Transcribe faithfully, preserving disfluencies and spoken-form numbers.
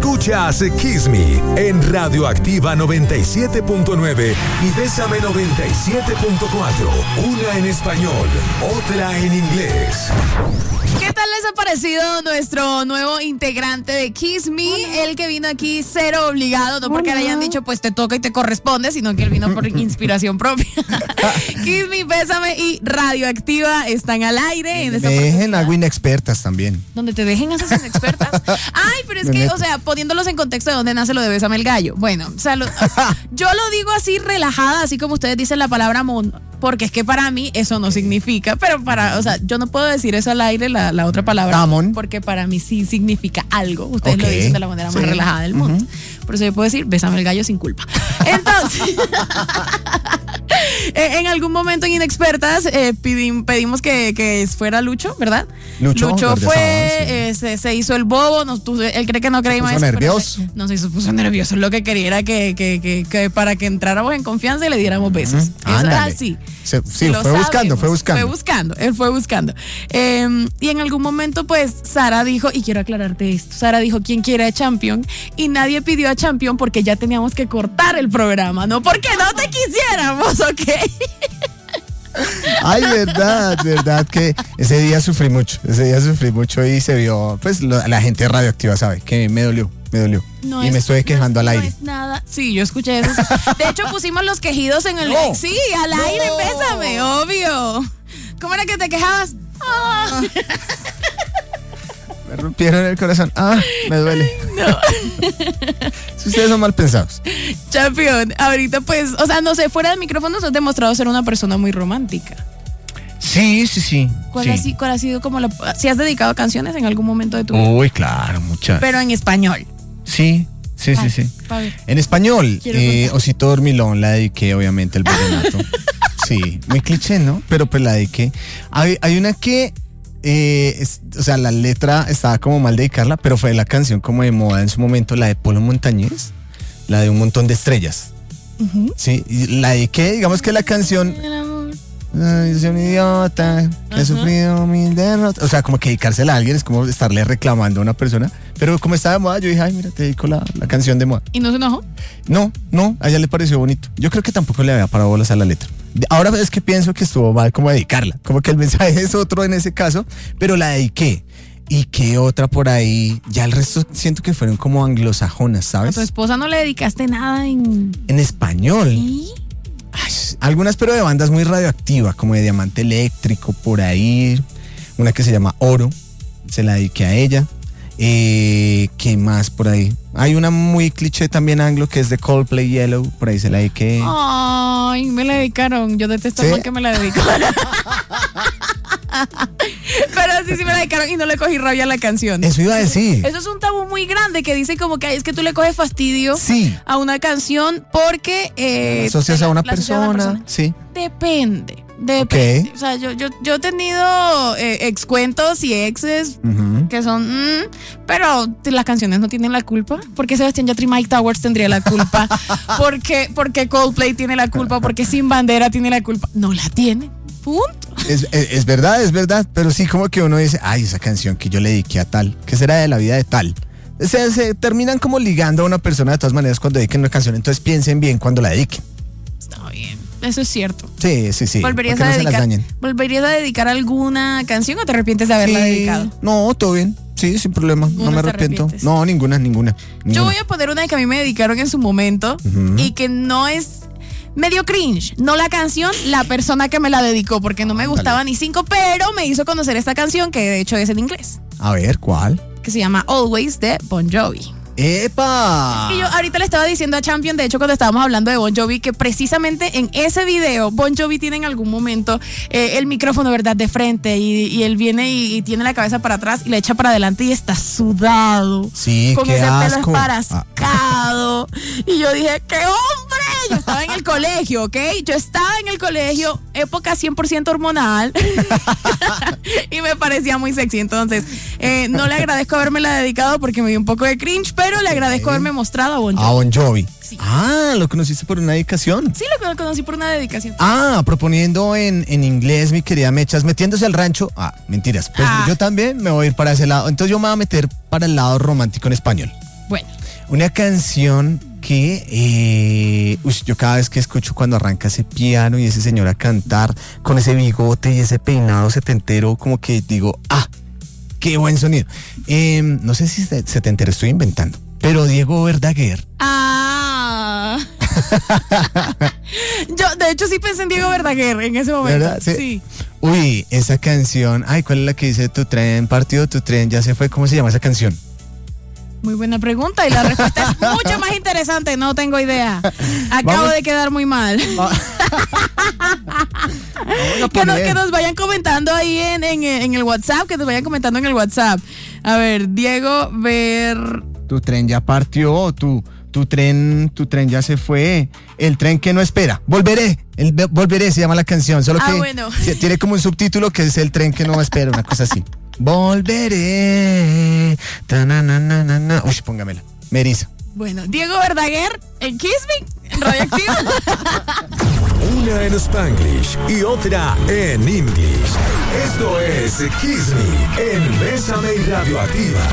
Escuchas Kiss Me en Radioactiva noventa y siete punto nueve y Bésame noventa y siete punto cuatro. Una en español, otra en inglés. ¿Qué tal les ha parecido nuestro nuevo integrante de Kiss Me? Hola. El que vino aquí cero obligado, no porque Hola. le hayan dicho pues te toca y te corresponde, sino que él vino por inspiración propia. Kiss Me, Bésame y Radioactiva están al aire. En me dejen algo inexpertas también. Donde te dejen esas inexpertas. Ay, pero es que, o sea, poniéndolos en contexto de dónde nace lo de Bésame el gallo. Bueno, o sea, lo, yo lo digo así relajada, así como ustedes dicen la palabra mono, porque es que para mí eso no significa, pero para, o sea, yo no puedo decir eso al aire, la, la otra palabra, Damon. Porque para mí sí significa algo. Ustedes okay. lo dicen de la manera más sí. relajada del mundo. Uh-huh. Por eso yo puedo decir, bésame el gallo sin culpa. Entonces, en algún momento en Inexpertas eh, pedim, pedimos que, que fuera Lucho, ¿verdad? Lucho, Lucho fue, sí. eh, se, se hizo el bobo, no, tú, él cree que no creímos eso. Se puso nervioso. Pero, no, se hizo, puso nervioso. Lo que quería era que, que, que, que para que entráramos en confianza y le diéramos besos. Uh-huh. Eso es así. Se, sí, fue sabemos, buscando, fue buscando. Fue buscando, él fue buscando. Eh, y en algún momento, pues, Sara dijo, y quiero aclararte esto, Sara dijo, ¿quién quiere a Champion? Y nadie pidió a Champion porque ya teníamos que cortar el programa, no porque no te quisiéramos, ¿ok? Ay, verdad, verdad que ese día sufrí mucho, ese día sufrí mucho y se vio, pues, lo, la gente Radioactiva sabe que me dolió. Me dolió. No y es, me estoy quejando no, al aire. No es nada. Sí, yo escuché eso. De hecho, pusimos los quejidos en el... No, sí, al no. aire, bésame, obvio. ¿Cómo era que te quejabas? Ah. Me rompieron el corazón. Ah, me duele. No. Si ustedes son mal pensados. Champion, ahorita pues, o sea, no sé, fuera del micrófono has demostrado ser una persona muy romántica. Sí, sí, sí. ¿Cuál, sí. Ha, sido, ¿Cuál ha sido como la... si has dedicado canciones en algún momento de tu vida? Uy, claro, muchas. Pero en español. Sí, sí, pa, sí, sí. Pa en español, eh, Osito Dormilón la dediqué, obviamente, el vallenato. Sí, muy cliché, ¿no? Pero pues la dediqué. Hay, hay una que, eh, es, o sea, la letra estaba como mal dedicarla, pero fue la canción como de moda en su momento, la de Polo Montañés, la de Un Montón de Estrellas. Uh-huh. Sí, y la dediqué, digamos que la canción... Ay, soy un idiota, que he sufrido mil derrotas. O sea, como que dedicársela a alguien es como estarle reclamando a una persona. Pero como estaba de moda, yo dije, ay, mira, te dedico la, la canción de moda. ¿Y no se enojó? No, no, a ella le pareció bonito. Yo creo que tampoco le había parado bolas a la letra. Ahora es que pienso que estuvo mal como dedicarla. Como que el mensaje es otro en ese caso, pero la dediqué. ¿Y qué otra por ahí? Ya el resto siento que fueron como anglosajonas, ¿sabes? ¿A tu esposa no le dedicaste nada en... en español? ¿Sí? Ay, algunas, pero de bandas muy radioactivas, como de Diamante Eléctrico, por ahí. Una que se llama Oro, se la dediqué a ella. Eh, ¿Qué más por ahí? Hay una muy cliché también anglo que es de Coldplay, Yellow, por ahí se la dediqué. Ay, me la dedicaron. Yo detesto ¿Sí? que me la dedicaron. Pero sí, sí me la dedicaron y no le cogí rabia a la canción. Eso iba a decir. Eso es un tabú muy grande que dice como que es que tú le coges fastidio sí. a una canción porque eh, la asocias a una persona. persona. Sí. Depende. Depende. Okay. O sea, yo, yo, yo he tenido eh, excuentos y exes uh-huh. que son, mm, pero las canciones no tienen la culpa. ¿Por qué Sebastián Yatra y Mike Towers tendría la culpa? ¿Por qué, porque Coldplay tiene la culpa? ¿Porque Sin Bandera tiene la culpa? No la tiene. Punto. Es, es, es verdad, es verdad, pero sí como que uno dice, ay, esa canción que yo le dediqué a tal, ¿qué será de la vida de tal? Se, se terminan como ligando a una persona de todas maneras cuando dediquen una canción, entonces piensen bien cuando la dediquen. Está bien, eso es cierto. Sí, sí, sí. ¿Volverías a, no dedicar, ¿Volverías a dedicar alguna canción o te arrepientes de haberla sí, dedicado? No, todo bien. Sí, sin problema, no me arrepiento. No, ninguna, ninguna, ninguna. Yo voy a poner una que a mí me dedicaron en su momento uh-huh. y que no es... medio cringe, no la canción, la persona que me la dedicó, porque no me gustaba Dale. ni cinco, pero me hizo conocer esta canción que de hecho es en inglés. A ver, ¿cuál? Que se llama Always de Bon Jovi. ¡Epa! Es que yo ahorita le estaba diciendo a Champion, de hecho cuando estábamos hablando de Bon Jovi, que precisamente en ese video Bon Jovi tiene en algún momento eh, el micrófono, ¿verdad?, de frente y, y él viene y, y tiene la cabeza para atrás y la echa para adelante y está sudado. Sí, con qué ese asco. pelo esparascado. Ah. Y yo dije, ¡qué hombre! Yo estaba en el colegio, ¿ok? Yo estaba en el colegio, época cien por ciento hormonal y me parecía muy sexy. Entonces, eh, no le agradezco habérmela dedicado porque me dio un poco de cringe, pero le agradezco haberme mostrado a Bon Jovi. A Bon Jovi. Sí. Ah, ¿lo conociste por una dedicación? Sí, lo conocí por una dedicación. Ah, proponiendo en, en inglés, mi querida Mechas, metiéndose al rancho. Ah, mentiras. Pues ah. yo también me voy a ir para ese lado. Entonces yo me voy a meter para el lado romántico en español. Bueno. Una canción que eh, uy, yo cada vez que escucho cuando arranca ese piano y ese señor a cantar con ese bigote y ese peinado setentero, como que digo, ah, qué buen sonido. Eh, no sé si setentero estoy inventando, pero Diego Verdaguer. Ah. Yo, de hecho, sí pensé en Diego Verdaguer en ese momento. ¿Verdad? Sí. sí. Uy, esa canción, ay, ¿cuál es la que dice tu tren partió, tu tren ya se fue? ¿Cómo se llama esa canción? Muy buena pregunta y la respuesta es mucho más interesante. No tengo idea. Acabo Vamos. de quedar muy mal. que, nos, que nos vayan comentando ahí en, en, en el WhatsApp, que nos vayan comentando en el WhatsApp. A ver, Diego Ver... Tu tren ya partió, tu, tu tren, tu tren ya se fue. El tren que no espera. Volveré. El, volveré se llama la canción. Solo ah, que bueno. tiene como un subtítulo que es el tren que no espera, una cosa así. Volveré. Ta-na-na-na-na. Uy, póngamela. Me eriza. Bueno, Diego Verdaguer en Kiss Me, en Radioactiva. Una en Spanglish y otra en English. Esto es Kiss Me en Bésame y Radioactiva.